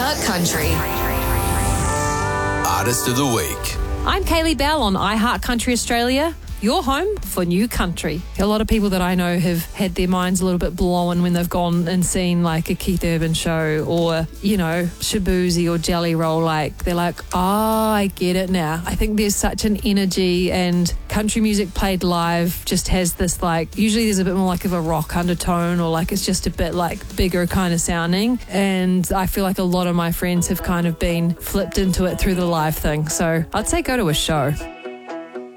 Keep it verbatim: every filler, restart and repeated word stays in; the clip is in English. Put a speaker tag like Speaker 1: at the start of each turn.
Speaker 1: iHeart Country.
Speaker 2: Artist of the Week.
Speaker 3: I'm Kaylee Bell on iHeart Country Australia, your home for new country. A lot of people that I know have had their minds a little bit blown when they've gone and seen like a Keith Urban show or, you know, Shaboozey or Jelly Roll. Like, they're like, oh, I get it now. I think there's such an energy, and country music played live just has this, like, usually there's a bit more like of a rock undertone, or like it's just a bit like bigger kind of sounding. And I feel like a lot of my friends have kind of been flipped into it through the live thing. So I'd say go to a show.